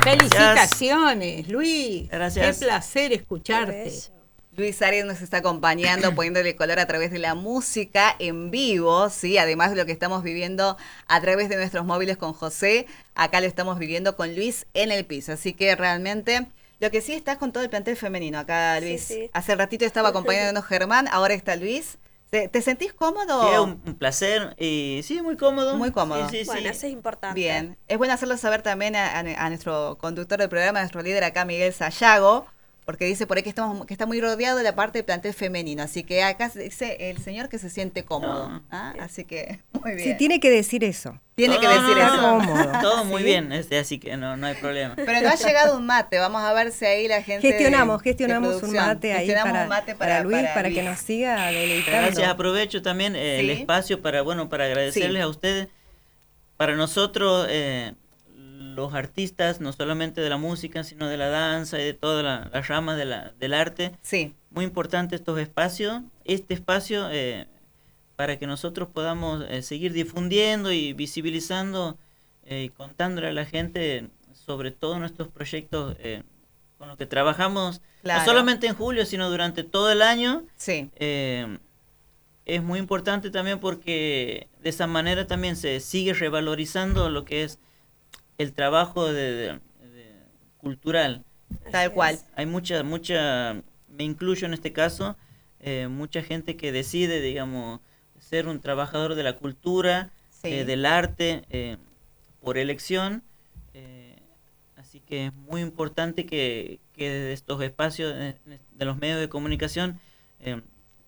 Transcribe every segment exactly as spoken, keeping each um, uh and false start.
Felicitaciones, Luis. Gracias. Qué placer escucharte. Luis Arias nos está acompañando, poniéndole color a través de la música en vivo, ¿sí? Además de lo que estamos viviendo a través de nuestros móviles con José, acá lo estamos viviendo con Luis en el piso. Así que realmente, lo que sí estás con todo el plantel femenino acá, Luis. Sí, sí. Hace ratito estaba acompañándonos Germán, ahora está Luis. ¿Te, te sentís cómodo? Sí, un, un placer y sí, muy cómodo. Muy cómodo. Sí, sí, bueno, sí. Eso es importante. Bien, es bueno hacerlo saber también a, a, a nuestro conductor del programa, a nuestro líder acá, Miguel Sayago, porque dice por ahí que estamos que está muy rodeado de la parte del plantel femenino, así que acá dice el señor que se siente cómodo, no, ¿ah? Así que muy bien. Sí, tiene que decir eso. Tiene no, que no, decir no, eso. No, no, todo muy ¿sí? bien, este, así que no, no hay problema. Pero no ha llegado un mate, vamos a ver si ahí la gente gestionamos, de, gestionamos de un mate ahí para, un mate para, para Luis, para, para Luis. que nos siga deleitando. Gracias, aprovecho también eh, ¿sí? el espacio para bueno para agradecerles sí. a ustedes. Para nosotros eh, los artistas, no solamente de la música, sino de la danza y de todas la, las ramas de la, del arte. Sí. Muy importante estos espacios, este espacio eh, para que nosotros podamos eh, seguir difundiendo y visibilizando eh, y contándole a la gente sobre todos nuestros proyectos eh, con los que trabajamos, claro. no solamente en julio, sino durante todo el año. Sí. Eh, es muy importante también porque de esa manera también se sigue revalorizando lo que es el trabajo de, de, de cultural. Tal cual. Hay mucha, mucha, me incluyo en este caso, eh, mucha gente que decide, digamos, ser un trabajador de la cultura, sí. eh, del arte, eh, por elección. Eh, así que es muy importante que, que desde estos espacios de, de los medios de comunicación eh,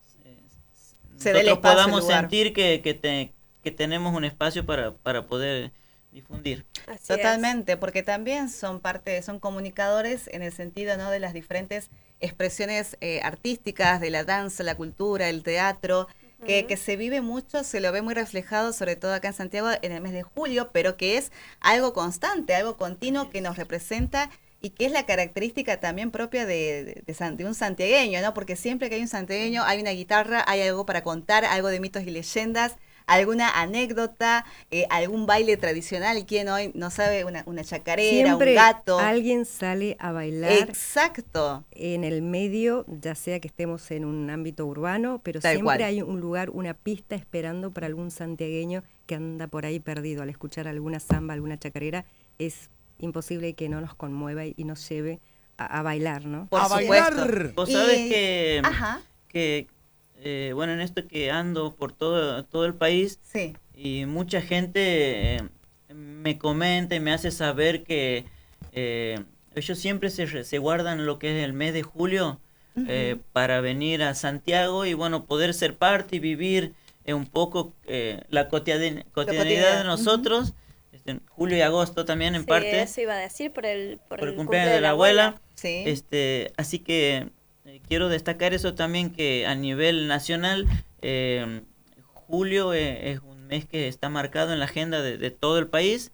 se nosotros podamos sentir que, que, te, que tenemos un espacio para, para poder difundir. Así Totalmente, es. Porque también son parte, son comunicadores en el sentido, ¿no?, de las diferentes expresiones eh, artísticas, de la danza, la cultura, el teatro, uh-huh. que, que se vive mucho, se lo ve muy reflejado, sobre todo acá en Santiago en el mes de julio, pero que es algo constante, algo continuo que nos representa y que es la característica también propia de, de, de, de un santiagueño, ¿no? Porque siempre que hay un santiagueño hay una guitarra, hay algo para contar, algo de mitos y leyendas, alguna anécdota, eh, algún baile tradicional. ¿Quién hoy no sabe? Una, una chacarera, siempre un gato. Alguien sale a bailar. Exacto. En el medio, ya sea que estemos en un ámbito urbano, pero Tal siempre cual. hay un lugar, una pista esperando para algún santiagueño que anda por ahí perdido. Al escuchar alguna samba, alguna chacarera, es imposible que no nos conmueva y nos lleve a, a bailar, ¿no? Por a supuesto. bailar. Vos sabés y... que, Ajá. que eh, bueno, en esto que ando por todo, todo el país, sí. y mucha gente eh, me comenta y me hace saber que eh, ellos siempre se, se guardan lo que es el mes de julio uh-huh. eh, para venir a Santiago y bueno, poder ser parte y vivir eh, un poco eh, la cotidian- cotidianidad de nosotros. Uh-huh. En julio y agosto también en sí, parte. Eso iba a decir por el, por por el el cumpleaños cumpleaños de la abuela. abuela. Sí. Este, así que eh, quiero destacar eso también, que a nivel nacional eh, julio eh, es un mes que está marcado en la agenda de, de todo el país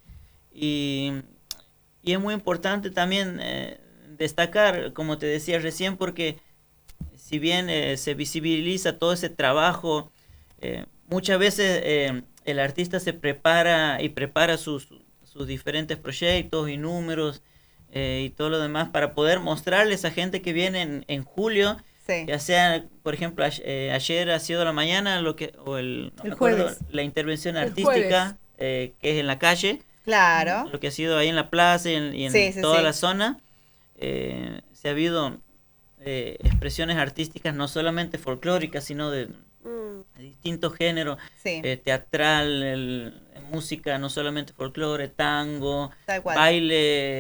y, y es muy importante también eh, destacar, como te decía recién, porque si bien eh, se visibiliza todo ese trabajo, eh, muchas veces eh, el artista se prepara y prepara sus, sus diferentes proyectos y números eh, y todo lo demás para poder mostrarles a gente que viene en, en julio, sí. ya sea, por ejemplo, a, eh, ayer ha sido la mañana lo que o el, no el me acuerdo, jueves. la intervención artística eh, que es en la calle, claro, lo que ha sido ahí en la plaza y en, y en sí, sí, toda sí. la zona, eh, se ha habido eh, expresiones artísticas no solamente folclóricas, sino de de distintos géneros, sí. eh, teatral, el, música, no solamente folclore, tango, baile,